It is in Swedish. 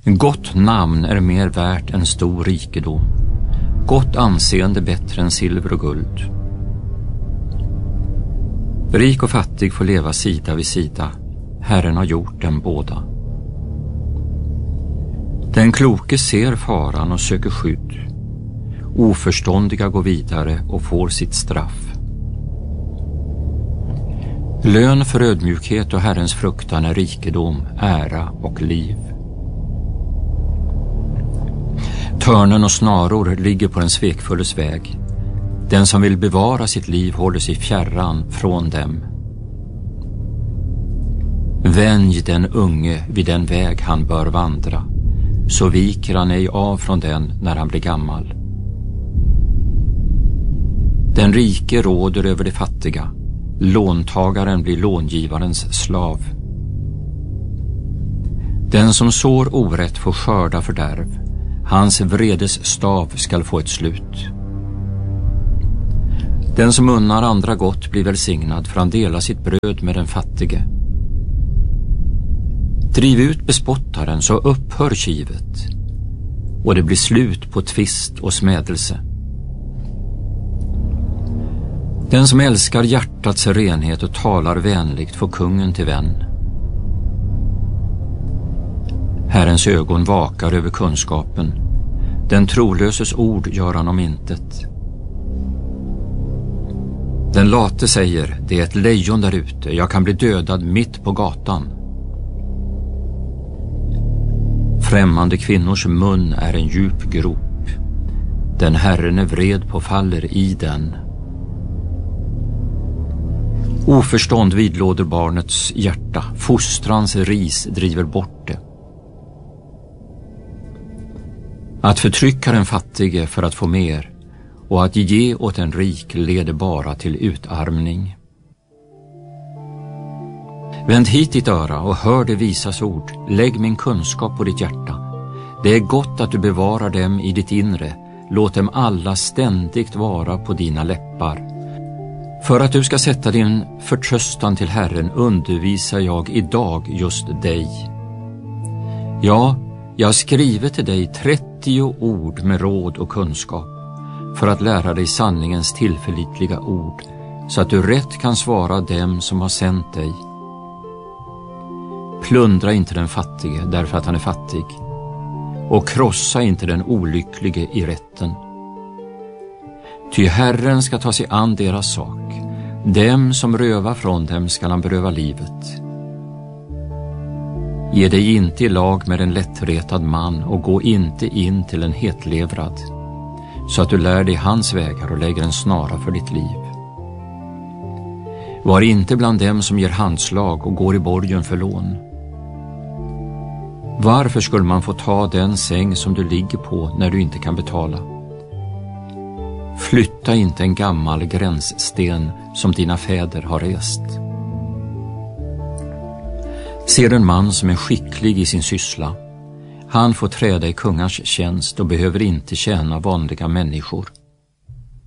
Gott namn är mer värt än stor rikedom. Gott anseende bättre än silver och guld. Rik och fattig får leva sida vid sida. Herren har gjort dem båda. Den kloke ser faran och söker skydd. Oförståndiga går vidare och får sitt straff. Lön för ödmjukhet och Herrens fruktan är rikedom, ära och liv. Törnen och snaror ligger på den svekfulles väg. Den som vill bevara sitt liv håller sig fjärran från dem. Vänj den unge vid den väg han bör vandra, så viker han ej av från den när han blir gammal. Den rike råder över de fattiga, låntagaren blir långivarens slav. Den som sår orätt får skörda fördärv, hans vredes stav skall få ett slut. Den som unnar andra gott blir välsignad, för han delar sitt bröd med den fattige. Driv ut bespottaren, så upphör kivet, och det blir slut på tvist och smädelse. Den som älskar hjärtats renhet och talar vänligt får kungen till vän. Herrens ögon vakar över kunskapen. Den trolöses ord gör han om intet. Den late säger, det är ett lejon där ute, jag kan bli dödad mitt på gatan. Främmande kvinnors mun är en djup grop. Den Herren är vred på faller i den. Oförstånd vidlåder barnets hjärta, fostrans ris driver bort det. Att förtrycka den fattige för att få mer och att ge åt en rik leder bara till utarmning. Vänd hit ditt öra och hör det visas ord. Lägg min kunskap på ditt hjärta. Det är gott att du bevarar dem i ditt inre. Låt dem alla ständigt vara på dina läppar. För att du ska sätta din förtröstan till Herren undervisar jag idag just dig. Ja, jag har skrivit till dig 30 ord med råd och kunskap för att lära dig sanningens tillförlitliga ord, så att du rätt kan svara dem som har sänt dig. Plundra inte den fattige därför att han är fattig, och krossa inte den olycklige i rätten. Ty Herren ska ta sig an deras sak. Dem som rövar från dem ska han beröva livet. Ge dig inte i lag med en lättretad man och gå inte in till en hetlevrad, så att du lär dig hans vägar och lägger en snara för ditt liv. Var inte bland dem som ger handslag och går i borgen för lån. Varför skulle man få ta den säng som du ligger på när du inte kan betala? Flytta inte en gammal gränssten som dina fäder har rest. Ser en man som är skicklig i sin syssla. Han får träda i kungars tjänst och behöver inte tjäna vanliga människor.